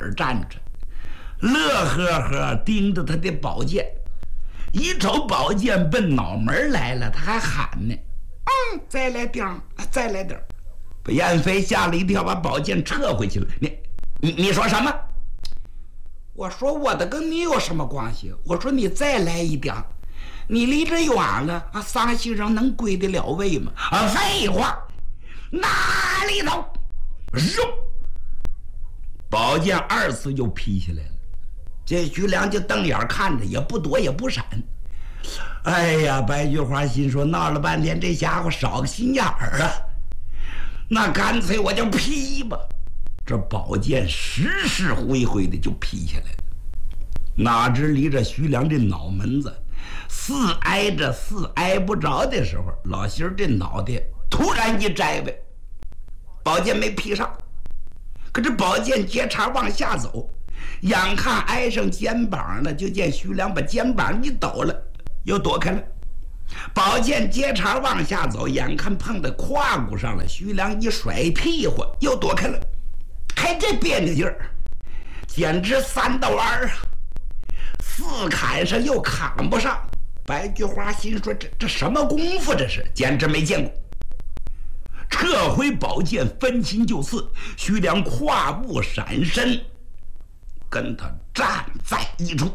儿站着，乐呵呵盯着他的宝剑。一瞅宝剑奔脑门来了，他还喊呢：“再来点儿，再来点儿。”把燕飞吓了一跳，把宝剑撤回去了。你说什么？我说我的跟你有什么关系？我说你再来一点，你离这远了啊，山西人能归得了位吗？废话，哪里头？肉！宝剑2次就劈下来了。这徐良就瞪眼看着，也不躲也不闪。哎呀，白菊花心说，闹了半天这家伙少个心眼儿啊，那干脆我就劈吧。这宝剑实实灰灰的就劈下来了，哪知离着徐良这脑门子似挨着似挨不着的时候，老心儿这脑袋突然一摘呗，宝剑没劈上，可这宝剑接茬往下走，眼看挨上肩膀了，就见徐良把肩膀一抖了，又躲开了。宝剑接茬往下走，眼看碰到胯骨上了，徐良一甩屁股又躲开了。还这别扭劲儿，简直3道弯啊！4砍上又砍不上。白菊花心说：“这什么功夫？这是简直没见过。”撤回宝剑，分心就刺。徐良跨步闪身，跟他站在一处。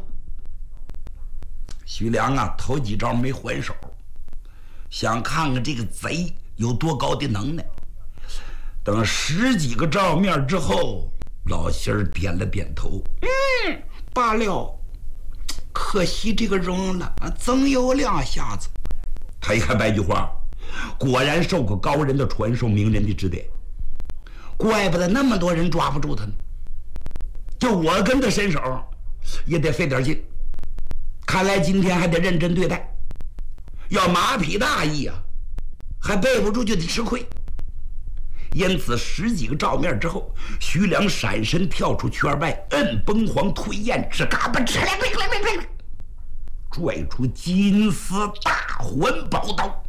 徐良啊，头几招没还手，想看看这个贼有多高的能耐。等10几个照面之后，老心儿点了点头，罢了，可惜这个人了，真有2下子。他一看白菊花，果然受过高人的传授，名人的指点，怪不得那么多人抓不住他呢。就我跟他伸手，也得费点劲。看来今天还得认真对待，要马匹大意啊，还背不住就得吃亏。因此10几个照面之后，徐良闪身跳出圈外，摁崩黄推燕，只嘎巴吃来，拽出金丝大环宝刀，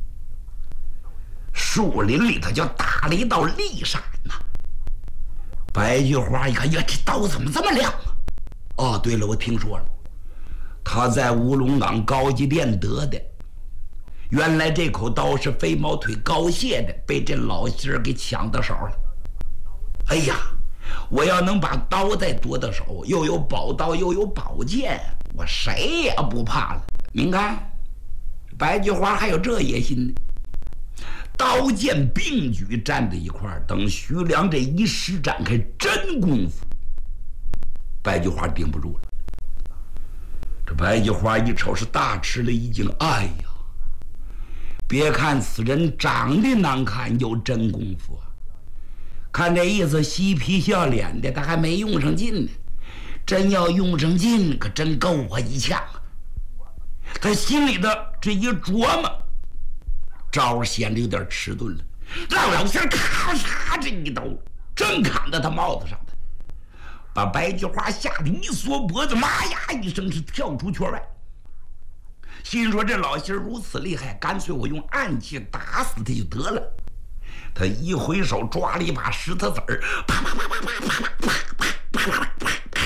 树林里头就打了一道利闪呐。白菊花一看，呀，这刀怎么这么亮啊？哦，对了，我听说了，他在乌龙岗高级店得的。原来这口刀是飞毛腿高谢的，被这老心儿给抢到手了。哎呀，我要能把刀再夺到手，又有宝刀又有宝剑，我谁也不怕了。您看，白菊花还有这野心呢。刀剑并举站在一块儿，等徐良这一施展开真功夫，白菊花顶不住了。这白菊花一瞅是大吃了一惊，哎呀！别看此人长得难看，有真功夫啊！看这意思，嬉皮笑脸的，他还没用上劲呢。真要用上劲，可真够我一呛啊！他心里的这一琢磨，招显得有点迟钝了。老心咔嚓这一刀，正砍到他帽子上的，把白菊花吓得一缩脖子，妈呀一声是跳出圈外。心说这老心如此厉害，干脆我用暗器打死他就得了。他一挥手抓了一把石头子儿，啪啪啪啪啪啪啪啪啪啪啪。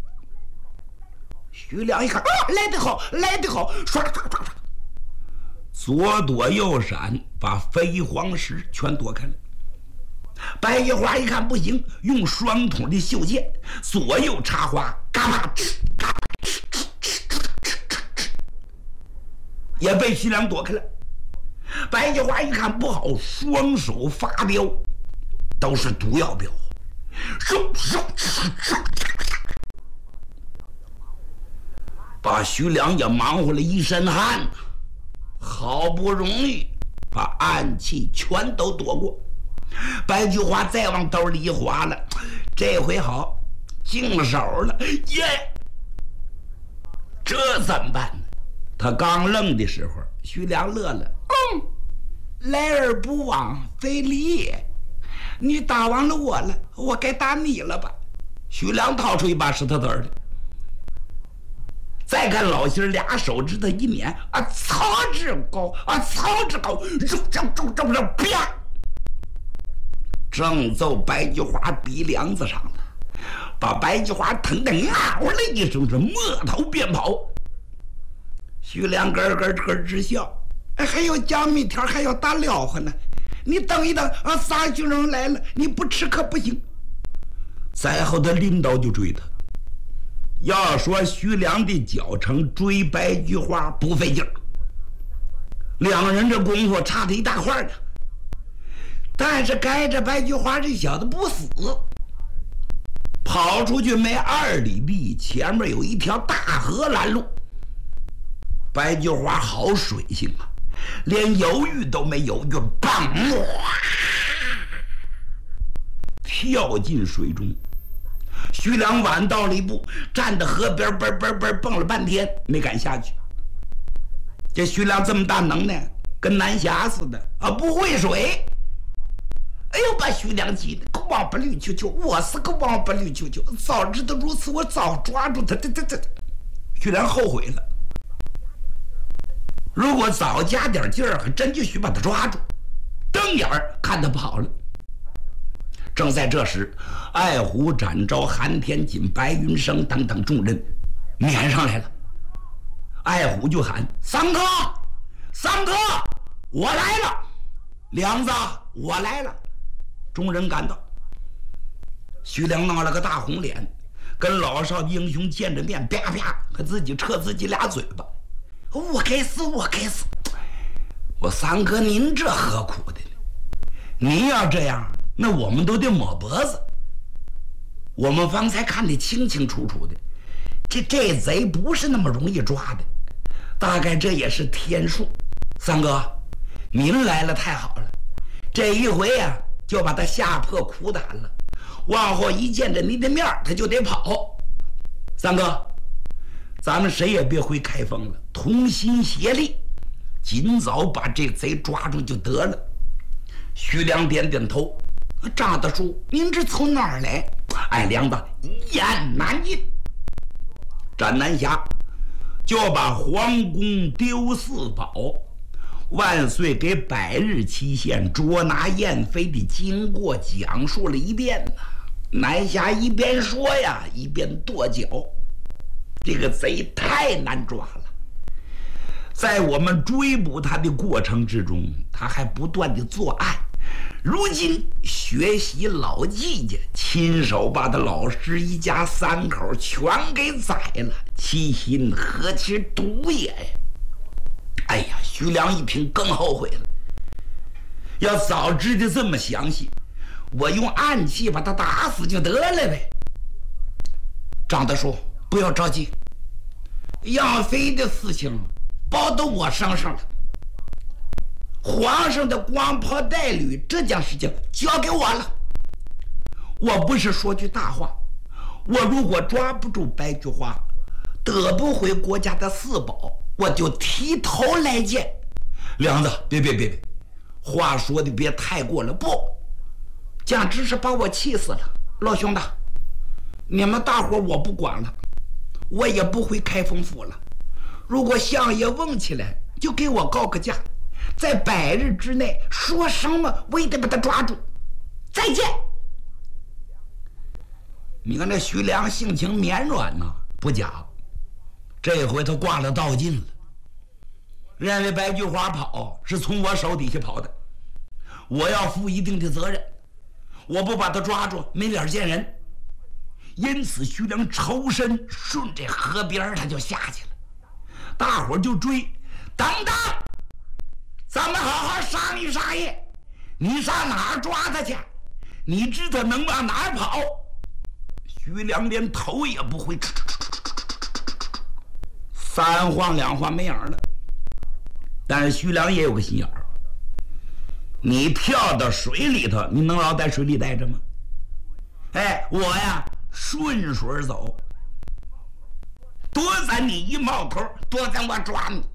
徐良一看，来得好，来得好，唰唰唰唰，左躲右闪，把飞黄石全躲开了。白菊花一看不行，用双筒的袖剑左右插花，嘎巴哧嘎巴哧哧哧哧哧，也被徐良躲开了。白菊花一看不好，双手发镖，都是毒药镖，把徐良也忙活了一身汗，好不容易把暗器全都躲过。白菊花再往兜里一划了，这回好，净手了耶！这怎么办呢？他刚愣的时候，徐良乐了，来而不往非礼也。你打完了我了，我该打你了吧？徐良掏出一把石头子儿，再看老心俩手指头一捻，操之高，操之高，啪！正揍白菊花鼻梁子上了。 把白菊花疼得嗷了一声，是摸头便跑。徐良咯咯咯直笑，还有江米条，还要打撩话呢。你等一等啊，仨军人来了，你不吃可不行。再后他领导就追他。要说徐良的脚程追白菊花不费劲儿，两人这功夫差得一大块呢。但是该着白菊花这小子不死，跑出去没2里地，前面有一条大河拦路。白菊花好水性啊，连犹豫都没犹豫，砰！跳进水中。徐良晚到了一步，站在河边蹦了半天，没敢下去。这徐良这么大能耐，跟南侠似的啊，不会水。哎呦，把徐良急的个王八绿球球，我是个王八绿球球，早知道如此，我早抓住他。徐良后悔了。如果早加点劲儿，还真就许把他抓住。瞪眼儿看他跑了。正在这时，爱虎、展昭、韩天锦、白云生等等众人撵上来了。爱虎就喊：“三哥，三哥，我来了！梁子，我来了！”众人赶到。徐良闹了个大红脸，跟老少英雄见着面，啪啪，他自己撤自己俩嘴巴。我该死，我该死！我三哥，您这何苦的呢？您要这样，那我们都得抹脖子。我们方才看得清清楚楚的，这贼不是那么容易抓的，大概这也是天数。三哥，您来了太好了，这一回呀，就把他吓破苦胆了。往后一见着您的面，他就得跑。三哥，咱们谁也别回开封了，同心协力，尽早把这贼抓住就得了。徐良点点头，张大叔，您这从哪儿来？哎，梁子，一言难尽。斩南侠就把皇宫丢四宝、万岁给100日期限捉拿燕飞的经过讲述了一遍呢。南侠一边说呀，一边跺脚。这个贼太难抓了，在我们追捕他的过程之中，他还不断的作案。如今学习老纪家，亲手把他老师一家3口全给宰了，其心何其毒也呀！哎呀，徐良一听更后悔了。要早知道这么详细，我用暗器把他打死就得了呗。张大叔，不要着急，杨飞的事情报到我身上了。皇上的光袍带履这件事情交给我了。我不是说句大话，我如果抓不住白菊花，得不回国家的4宝，我就提头来见。梁子，别，话说的别太过了，不，简直是把我气死了。老兄弟，你们大伙我不管了，我也不回开封府了。如果相爷问起来，就给我告个假，在100日之内说什么我也得把他抓住。再见。你看这徐良性情绵软呐，不假，这回他挂了道劲了，认为白菊花跑是从我手底下跑的，我要负一定的责任，我不把他抓住没脸见人。因此徐良抽身顺着河边他就下去了，大伙就追。等等，咱们好好商议商议，你上哪儿抓他去？你知道能往哪儿跑？徐良连头也不回，3晃2晃没影了。但是徐良也有个心眼儿，你跳到水里头，你能老在水里待着吗？哎，我呀顺水走，多攒你一冒口，多攒我抓你。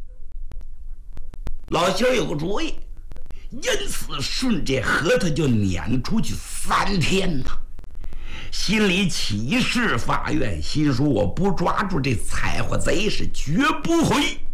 老兄有个主意，因此顺着河他就撵出去3天呐。心里起誓发愿，心说我不抓住这采花贼是绝不回。